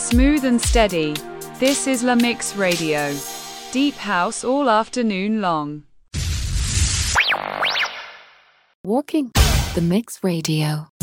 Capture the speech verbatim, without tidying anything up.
Smooth and steady. This is La Mix Radio. Deep house all afternoon long. Walking the Mix Radio.